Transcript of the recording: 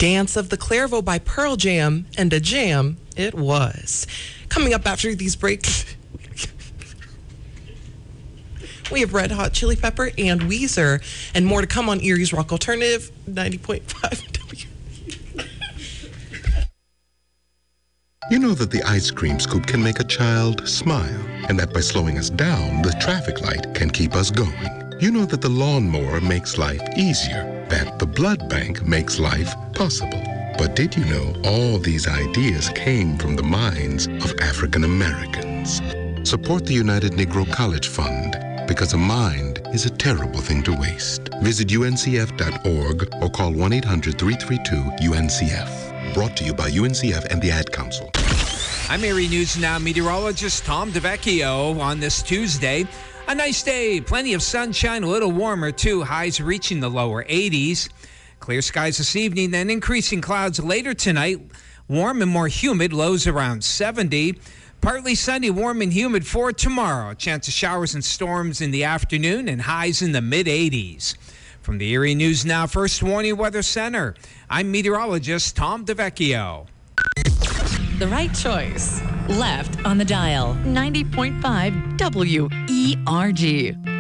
Dance of the Clairvaux by Pearl Jam, and a jam it was. Coming up after these breaks, we have Red Hot Chili Pepper and Weezer, and more to come on Erie's Rock Alternative 90.5 W. You know that the ice cream scoop can make a child smile, and that by slowing us down, the traffic light can keep us going. You know that the lawnmower makes life easier, that the blood bank makes life possible. But did you know all these ideas came from the minds of African Americans? Support the United Negro College Fund, because a mind is a terrible thing to waste. Visit uncf.org or call 1-800-332-UNCF. Brought to you by UNCF and the Ad Council. I'm Erie News Now meteorologist Tom DeVecchio on this Tuesday. A nice day, plenty of sunshine, a little warmer too, highs reaching the lower 80s. Clear skies this evening, then increasing clouds later tonight. Warm and more humid, lows around 70. Partly sunny, warm and humid for tomorrow. A chance of showers and storms in the afternoon and highs in the mid-80s. From the Erie News Now First Warning Weather Center, I'm meteorologist Tom DeVecchio. The right choice. Left on the dial. 90.5 WERG.